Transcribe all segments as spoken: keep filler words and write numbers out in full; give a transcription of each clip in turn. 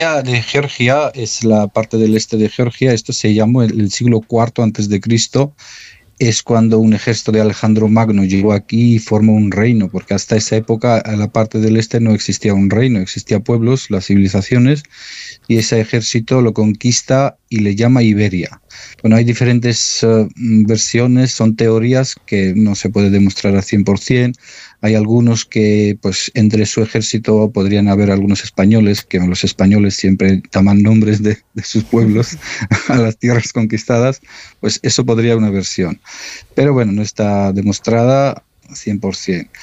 de Georgia es la parte del este de Georgia. Esto se llamó el, el siglo cuarto antes de Cristo. Es cuando un ejército de Alejandro Magno llegó aquí y formó un reino, porque hasta esa época en la parte del este no existía un reino, existían pueblos, las civilizaciones, y ese ejército lo conquista y le llama Iberia. Bueno, hay diferentes uh, versiones, son teorías que no se puede demostrar al cien por ciento. Hay algunos que, pues, entre su ejército podrían haber algunos españoles, que los españoles siempre llaman nombres de, de sus pueblos a las tierras conquistadas, pues eso podría una versión. Pero bueno, no está demostrada cien por ciento.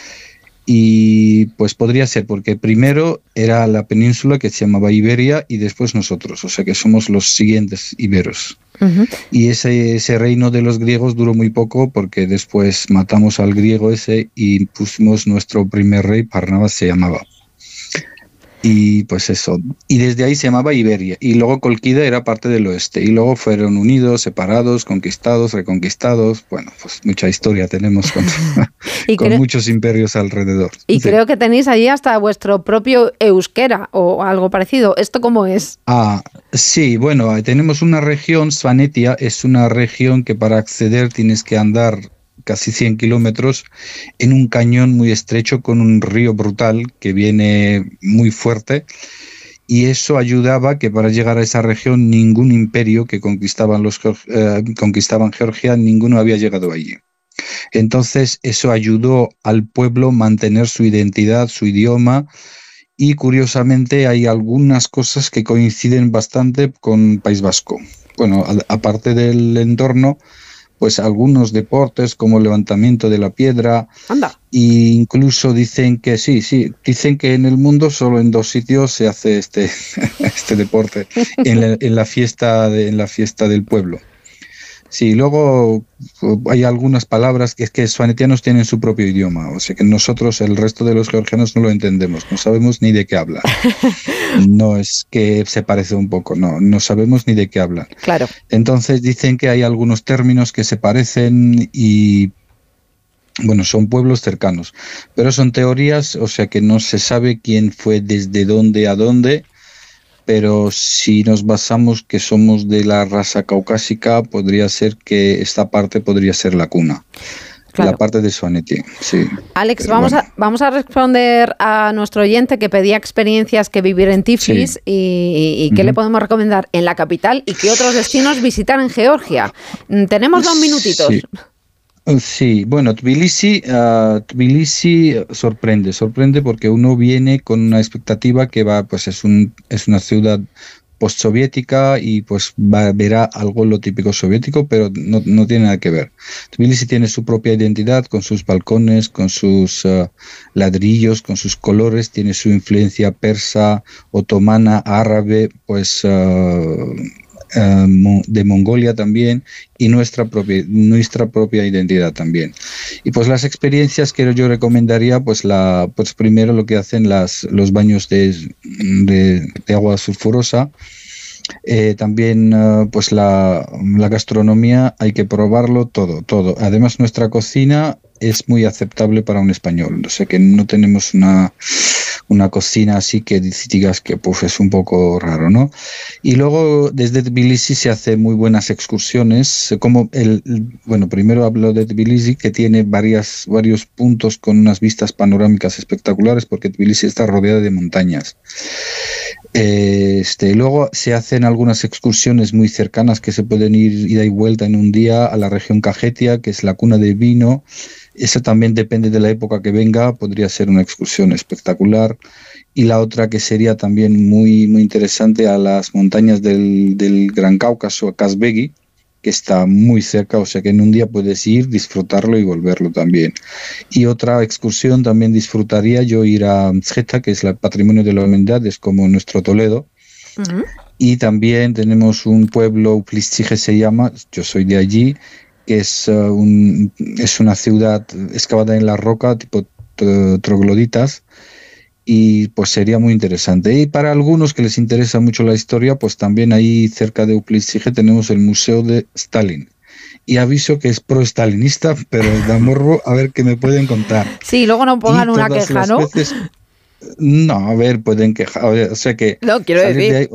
Y pues podría ser porque primero era la península que se llamaba Iberia y después nosotros, o sea que somos los siguientes iberos. Uh-huh. Y ese, ese reino de los griegos duró muy poco porque después matamos al griego ese y pusimos nuestro primer rey, Parnavas se llamaba. Y pues eso, y desde ahí se llamaba Iberia, y luego Cólquida era parte del oeste, y luego fueron unidos, separados, conquistados, reconquistados, bueno, pues mucha historia tenemos con, con creo, muchos imperios alrededor. Y sí. Creo que tenéis allí hasta vuestro propio euskera, o algo parecido, ¿esto cómo es? Ah, sí, bueno, tenemos una región, Svanetia, es una región que para acceder tienes que andar casi cien kilómetros en un cañón muy estrecho con un río brutal que viene muy fuerte, y eso ayudaba que para llegar a esa región ningún imperio que conquistaban, los, eh, conquistaban Georgia, ninguno había llegado allí. Entonces eso ayudó al pueblo a mantener su identidad, su idioma, y curiosamente hay algunas cosas que coinciden bastante con País Vasco. Bueno, a, aparte del entorno, pues algunos deportes como el levantamiento de la piedra. Anda. E incluso dicen que sí, sí, dicen que en el mundo solo en dos sitios se hace este, este deporte, en la, en la fiesta de, en la fiesta del pueblo. Sí, luego hay algunas palabras que es que svanetianos tienen su propio idioma, o sea que nosotros, el resto de los georgianos, no lo entendemos, no sabemos ni de qué hablan. No es que se parece un poco, no, no sabemos ni de qué hablan. Claro. Entonces dicen que hay algunos términos que se parecen y, bueno, son pueblos cercanos, pero son teorías, o sea que no se sabe quién fue desde dónde a dónde. Pero si nos basamos que somos de la raza caucásica, podría ser que esta parte podría ser la cuna. Claro. La parte de Svaneti, sí. Alex, vamos, bueno. a, vamos a responder a nuestro oyente que pedía experiencias que vivir en Tiflis, sí. y, y qué uh-huh. le podemos recomendar en la capital y qué otros destinos visitar en Georgia. Tenemos dos minutitos. Sí. Sí, bueno, Tbilisi, uh, Tbilisi sorprende, sorprende porque uno viene con una expectativa que va, pues es un es una ciudad postsoviética y pues va, verá algo lo típico soviético, pero no, no tiene nada que ver. Tbilisi tiene su propia identidad con sus balcones, con sus uh, ladrillos, con sus colores, tiene su influencia persa, otomana, árabe, pues uh, de Mongolia también, y nuestra propia nuestra propia identidad también. Y pues las experiencias que yo recomendaría, pues la pues primero lo que hacen las los baños de, de, de agua sulfurosa. Eh, también uh, pues la, la gastronomía hay que probarlo todo, todo. Además nuestra cocina es muy aceptable para un español, o sea que no tenemos una una cocina así que digas que pues es un poco raro, ¿no? Y luego desde Tbilisi se hacen muy buenas excursiones, como el, bueno, primero hablo de Tbilisi, que tiene varias, varios puntos con unas vistas panorámicas espectaculares, porque Tbilisi está rodeada de montañas. Este, luego se hacen algunas excursiones muy cercanas que se pueden ir ida y vuelta en un día a la región Kajetia, que es la cuna del vino. Eso también depende de la época que venga, podría ser una excursión espectacular. Y la otra que sería también muy, muy interesante, a las montañas del, del Gran Cáucaso, a Kazbegi, que está muy cerca, o sea que en un día puedes ir, disfrutarlo y volverlo también. Y otra excursión también disfrutaría yo ir a Mtskheta, que es el patrimonio de la humanidad, es como nuestro Toledo. Uh-huh. Y también tenemos un pueblo, Uplistije se llama, yo soy de allí, que es, uh, un, es una ciudad excavada en la roca, tipo t- trogloditas, y pues sería muy interesante. Y para algunos que les interesa mucho la historia, pues también ahí cerca de Uplistije tenemos el Museo de Stalin. Y aviso que es pro-stalinista, pero da morbo, a ver qué me pueden contar. Sí, luego no pongan una queja, ¿no? Veces, no, a ver, pueden quejar, o sea que... No, quiero decir... De ahí,